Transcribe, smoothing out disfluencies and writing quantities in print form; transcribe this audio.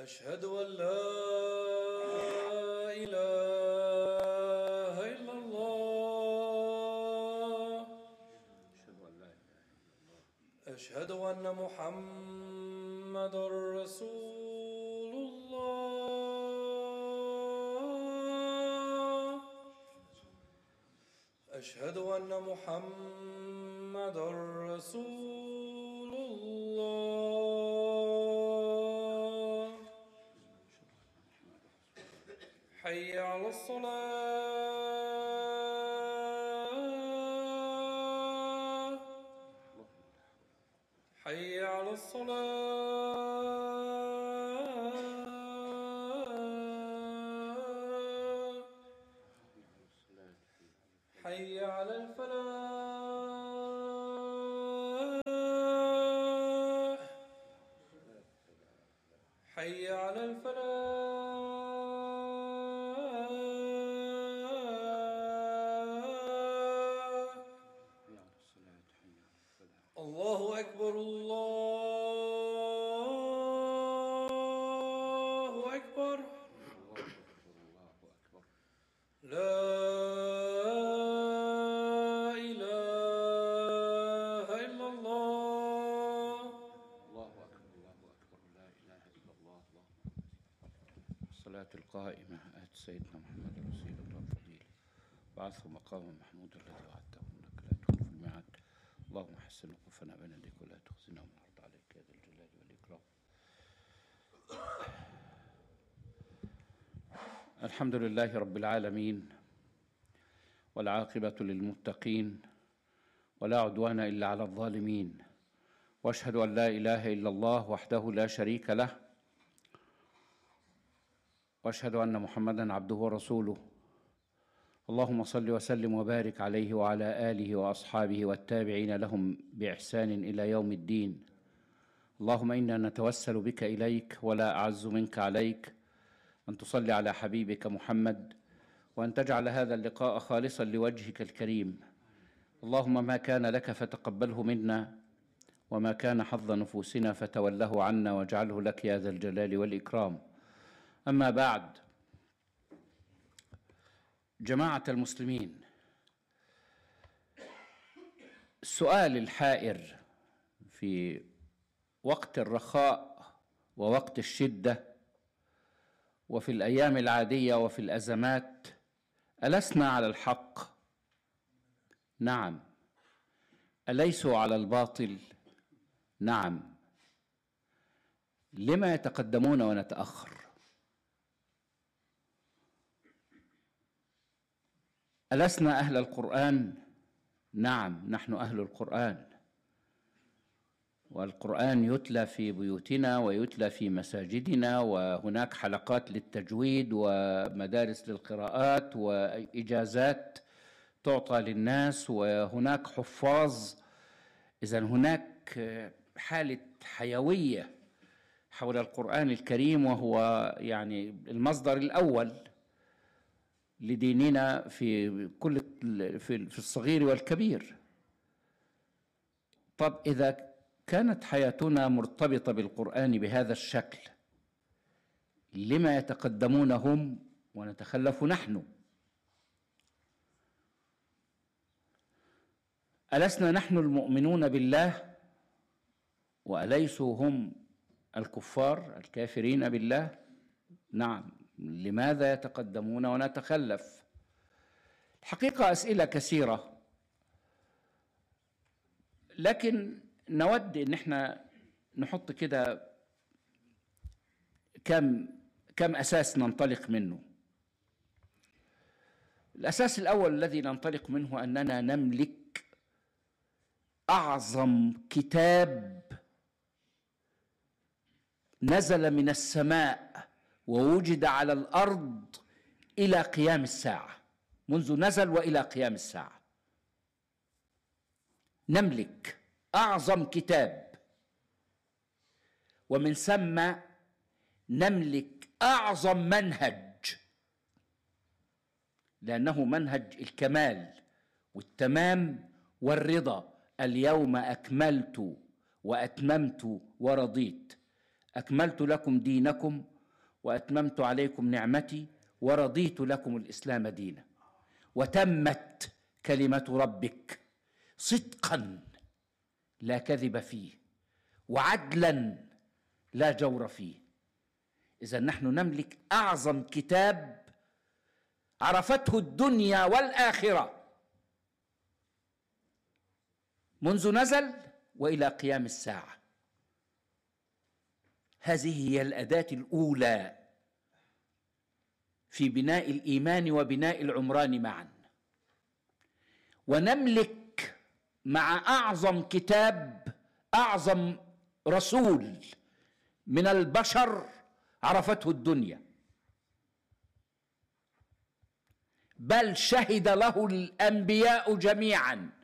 أشهد أن لا إله إلا الله. أشهد أن محمدًا رسول الله. أشهد أن محمدًا رسول الله. حي على الصلاة. حي على الصلاة. حي على الفلاح. حي على الفلاح. الله أكبر الله أكبر. لا إله إلا الله. الله أكبر الله أكبر لا إله إلا الله. الصلاة القائمة آت سيدنا محمد رسول الله الفضيل بعثه مقاما محمودا الذي وعدته إنك لا تخلف الميعاد. اللهم حسن وقوفنا بين يديك ولا تخزنا ومن عرض عليك يا ذا الجلال والإكرام. الحمد لله رب العالمين والعاقبة للمتقين ولا عدوان إلا على الظالمين، وأشهد أن لا إله إلا الله وحده لا شريك له، وأشهد أن محمدًا عبده ورسوله. اللهم صل وسلم وبارك عليه وعلى آله وأصحابه والتابعين لهم بإحسان إلى يوم الدين. اللهم إنا نتوسل بك إليك ولا أعز منك عليك أن تصلي على حبيبك محمد، وأن تجعل هذا اللقاء خالصا لوجهك الكريم. اللهم ما كان لك فتقبله منا، وما كان حظ نفوسنا فتوله عنا، واجعله لك يا ذا الجلال والإكرام. أما بعد، جماعة المسلمين، السؤال الحائر في وقت الرخاء ووقت الشدة وفي الأيام العادية وفي الأزمات: ألسنا على الحق؟ نعم. أليسوا على الباطل؟ نعم. لما يتقدمون ونتأخر؟ ألسنا أهل القرآن؟ نعم، نحن أهل القرآن، والقرآن يتلى في بيوتنا ويتلى في مساجدنا، وهناك حلقات للتجويد ومدارس للقراءات وإجازات تعطى للناس، وهناك حفاظ. إذن هناك حالة حيوية حول القرآن الكريم، وهو يعني المصدر الأول لديننا في كل في الصغير والكبير. طب إذا كانت حياتنا مرتبطة بالقرآن بهذا الشكل، لما يتقدمون هم ونتخلف نحن؟ ألسنا نحن المؤمنون بالله وأليسوا هم الكفار الكافرين بالله؟ نعم. لماذا يتقدمون ونتخلف؟ الحقيقة أسئلة كثيرة، لكن نود ان احنا نحط كده كم أساس ننطلق منه. الأساس الأول الذي ننطلق منه أننا نملك أعظم كتاب نزل من السماء ووجد على الأرض إلى قيام الساعة، منذ نزل وإلى قيام الساعة. نملك أعظم كتاب، ومن ثم نملك أعظم منهج، لأنه منهج الكمال والتمام والرضا. اليوم أكملت وأتممت ورضيت. أكملت لكم دينكم وأتممت عليكم نعمتي ورضيت لكم الإسلام دينا. وتمت كلمة ربك صدقا لا كذب فيه، وعدلا لا جور فيه. إذن نحن نملك أعظم كتاب عرفته الدنيا والآخرة منذ نزل وإلى قيام الساعة. هذه هي الأداة الأولى في بناء الإيمان وبناء العمران معا. ونملك مع أعظم كتاب أعظم رسول من البشر عرفته الدنيا، بل شهد له الأنبياء جميعا